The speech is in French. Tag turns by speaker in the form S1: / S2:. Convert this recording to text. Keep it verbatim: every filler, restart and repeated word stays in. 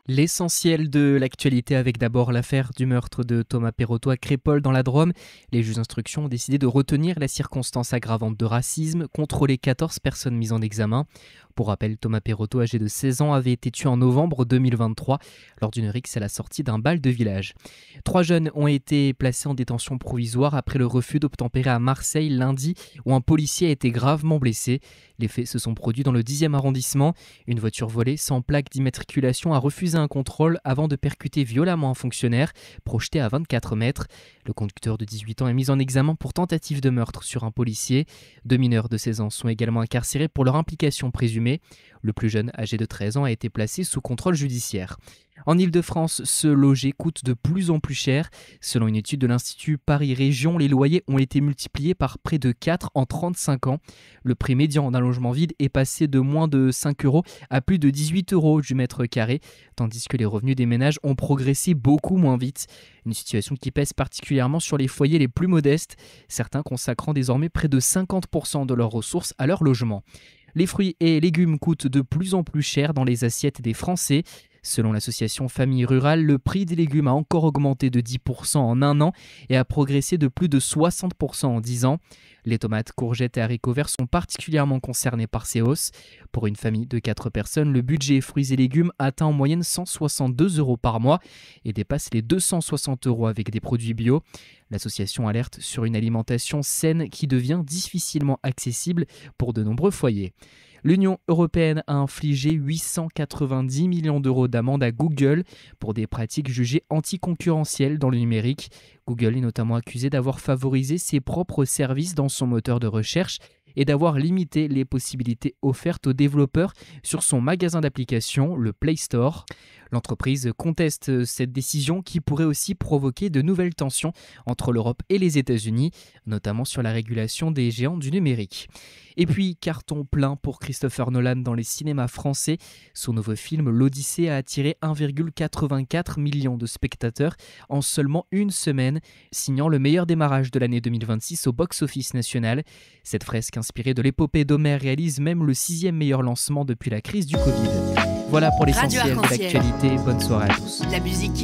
S1: L'essentiel de l'actualité avec d'abord l'affaire du meurtre de Thomas Perotto à Crépol dans la Drôme. Les juges d'instruction ont décidé de retenir la circonstance aggravante de racisme contre les quatorze personnes mises en examen. Pour rappel, Thomas Perotto, âgé de seize ans, avait été tué en novembre deux mille vingt-trois lors d'une rixe à la sortie d'un bal de village. Trois jeunes ont été placés en détention provisoire après le refus d'obtempérer à Marseille lundi où un policier a été gravement blessé. Les faits se sont produits dans le dixième arrondissement. Une voiture volée sans plaque d'immatriculation a refusé un contrôle avant de percuter violemment un fonctionnaire projeté à vingt-quatre mètres. Le conducteur de dix-huit ans est mis en examen pour tentative de meurtre sur un policier. Deux mineurs de seize ans sont également incarcérés pour leur implication présumée. Le plus jeune, âgé de treize ans, a été placé sous contrôle judiciaire. En Île-de-France, se loger coûte de plus en plus cher. Selon une étude de l'Institut Paris Région, les loyers ont été multipliés par près de quatre en trente-cinq ans. Le prix médian d'un logement vide est passé de moins de cinq euros à plus de dix-huit euros du mètre carré, tandis que les revenus des ménages ont progressé beaucoup moins vite. Une situation qui pèse particulièrement sur les foyers les plus modestes, certains consacrant désormais près de cinquante pour cent de leurs ressources à leur logement. Les fruits et légumes coûtent de plus en plus cher dans les assiettes des Français. Selon l'association Famille Rurale, le prix des légumes a encore augmenté de dix pour cent en un an et a progressé de plus de soixante pour cent en dix ans. Les tomates, courgettes et haricots verts sont particulièrement concernés par ces hausses. Pour une famille de quatre personnes, le budget fruits et légumes atteint en moyenne cent soixante-deux euros par mois et dépasse les deux cent soixante euros avec des produits bio. L'association alerte sur une alimentation saine qui devient difficilement accessible pour de nombreux foyers. L'Union européenne a infligé huit cent quatre-vingt-dix millions d'euros d'amende à Google pour des pratiques jugées anticoncurrentielles dans le numérique. Google est notamment accusé d'avoir favorisé ses propres services dans son moteur de recherche et d'avoir limité les possibilités offertes aux développeurs sur son magasin d'applications, le Play Store. L'entreprise conteste cette décision qui pourrait aussi provoquer de nouvelles tensions entre l'Europe et les États-Unis, notamment sur la régulation des géants du numérique. Et puis, carton plein pour Christopher Nolan dans les cinémas français. Son nouveau film, L'Odyssée, a attiré un virgule quatre-vingt-quatre million de spectateurs en seulement une semaine, signant le meilleur démarrage de l'année deux mille vingt-six au box-office national. Cette fresque inspirée de l'épopée d'Homère réalise même le sixième meilleur lancement depuis la crise du Covid. Voilà pour l'essentiel de l'actualité. Bonne soirée à tous.
S2: La musique qui